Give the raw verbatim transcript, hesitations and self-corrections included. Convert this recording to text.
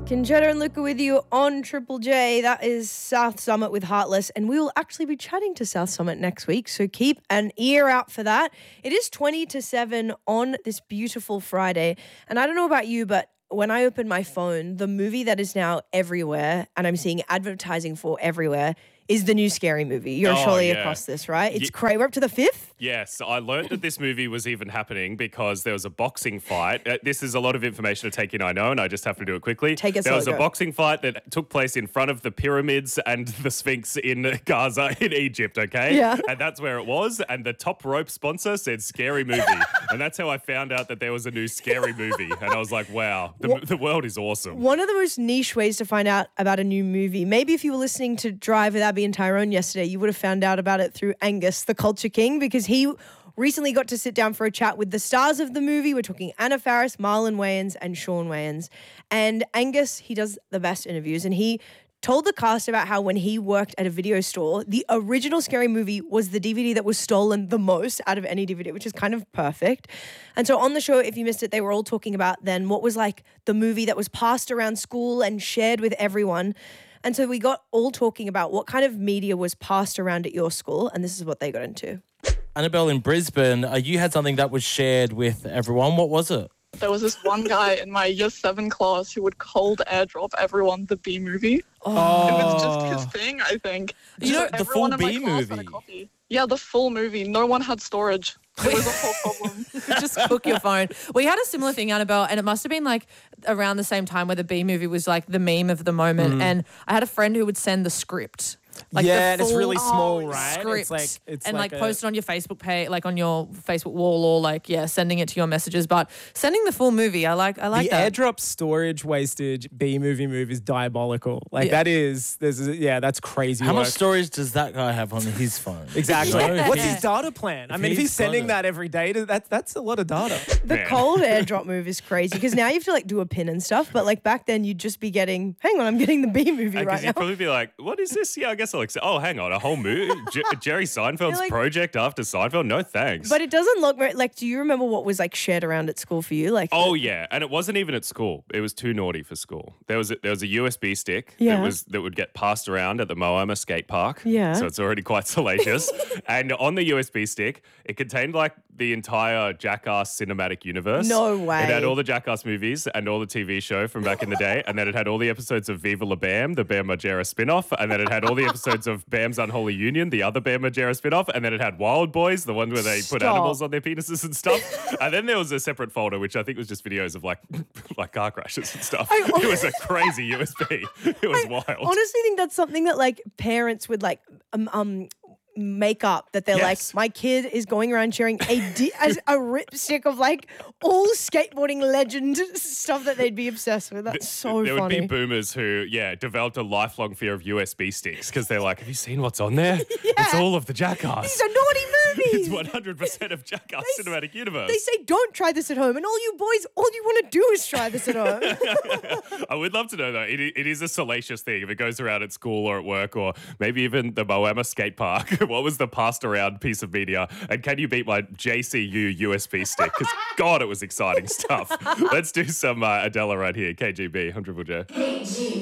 Conchetta and Luca with you on Triple J. That is South Summit with Heartless, and we will actually be chatting to South Summit next week, so keep an ear out for that. It is twenty to seven on this beautiful Friday, and I don't know about you, but when I open my phone, the movie that is now everywhere and I'm seeing advertising for everywhere is the new Scary Movie. You're Oh, surely yeah. across this, right? It's Ye- crazy. We're up to the fifth? Yes, I learned that this movie was even happening because there was a boxing fight. Uh, This is a lot of information to take in, I know, and I just have to do it quickly. Take it There slow, was a go. boxing fight that took place in front of the pyramids and the Sphinx in Gaza in Egypt, okay? Yeah. And that's where it was. And the top rope sponsor said Scary Movie. And that's how I found out that there was a new Scary Movie. And I was like, wow, the, the world is awesome. One of the most niche ways to find out about a new movie, maybe if you were listening to Drive with Abby and Tyrone yesterday, you would have found out about it through Angus, the Culture King, because he recently got to sit down for a chat with the stars of the movie. We're talking Anna Faris, Marlon Wayans, and Sean Wayans. And Angus, he does the best interviews, and he told the cast about how when he worked at a video store, the original Scary Movie was the D V D that was stolen the most out of any D V D, which is kind of perfect. And so on the show, if you missed it, they were all talking about then what was like the movie that was passed around school and shared with everyone. And so we got all talking about what kind of media was passed around at your school, and this is what they got into. Annabelle in Brisbane, uh, you had something that was shared with everyone. What was it? There was this one guy in my year seven class who would cold airdrop everyone the B movie. Oh, It was just his thing, I think. You know, the Everyone full in my B class had a movie? copy. Yeah, the full movie. No one had storage. It was a whole problem. Just cook your phone. We had a similar thing, Annabelle, and it must have been like around the same time where the B movie was like the meme of the moment. Mm. And I had a friend who would send the script. Like yeah, the and it's full really small, oh, right? Script, It's like it's and like, like, post it on your Facebook page, like on your Facebook wall, or like yeah, sending it to your messages. But sending the full movie, I like. I like the that. airdrop storage wastage B movie move is diabolical. Like Yeah. that is there's a- yeah, that's crazy. How work. much storage does that guy have on his phone? Exactly. You know, What's if his data plan? I if mean, if he's he's sending got it. that every day, that's that's a lot of data. The Man. cold airdrop move is crazy because now you have to like do a pin and stuff, but like back then you'd just be getting, hang on, I'm getting the B movie Because right now. you'd probably be like, what is this? Yeah, I guess I'll accept. Oh, hang on, a whole movie? J- Jerry Seinfeld's You're like- project after Seinfeld? No thanks. But it doesn't look very, like, do you remember what was like shared around at school for you? Like, Oh yeah, and it wasn't even at school. It was too naughty for school. There was a, there was a U S B stick Yeah. that was that would get passed around at the Moama skate park. Yeah. So it's already quite salacious. And on the U S B stick, it contained like the entire Jackass cinematic universe. No way. It had all the Jackass movies and all the T V show from back in the day, and then it had all the episodes of Viva La Bam, the Bam Margera spin-off, and then it had all the episodes of Bam's Unholy Union, the other Bam Margera spin-off, and then it had Wild Boys, the one where they put Stop. animals on their penises and stuff. And then there was a separate folder, which I think was just videos of like like car crashes and stuff. I- It was a crazy U S B. It was wild. honestly think that's something that like parents would like um, um make up, that they're Yes. like, my kid is going around sharing a di- as a ripstick of like all skateboarding legend stuff that they'd be obsessed with. That's so there funny. would be boomers who, yeah, developed a lifelong fear of U S B sticks because they're like, have you seen what's on there? It's all of the Jackass. These are naughty It's movies. one hundred percent of Jackass They s- cinematic universe. They say don't try this at home, and all you boys, all you want to do is try this at home. I would love to know though. It, it is a salacious thing if it goes around at school or at work or maybe even the Moama skate park. What was the passed around piece of media? And can you beat my J C U U S B stick? Because God, it was exciting stuff. Let's do some uh, Adela right here. K G B, one hundred J.